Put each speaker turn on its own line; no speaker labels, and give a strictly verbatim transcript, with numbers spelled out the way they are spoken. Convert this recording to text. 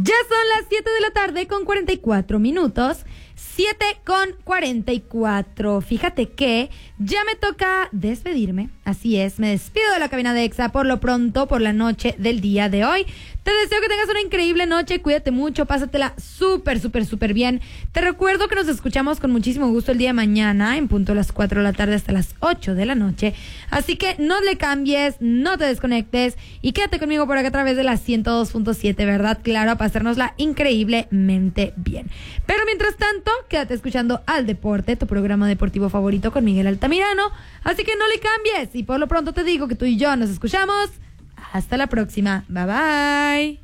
Ya son las siete de la tarde con cuarenta y cuatro minutos. siete con cuarenta y cuatro. Fíjate que ya me toca despedirme. Así es, me despido de la cabina de Exa por lo pronto, por la noche del día de hoy. Te deseo que tengas una increíble noche, cuídate mucho, pásatela súper, súper, súper bien. Te recuerdo que nos escuchamos con muchísimo gusto el día de mañana, en punto a las cuatro de la tarde hasta las ocho de la noche. Así que no le cambies, no te desconectes y quédate conmigo por acá a través de la ciento dos punto siete, ¿verdad? Claro, a pasárnosla increíblemente bien. Pero mientras tanto, quédate escuchando Al Deporte, tu programa deportivo favorito con Miguel Altamirano. Así que no le cambies y por lo pronto te digo que tú y yo nos escuchamos. Hasta la próxima. Bye bye.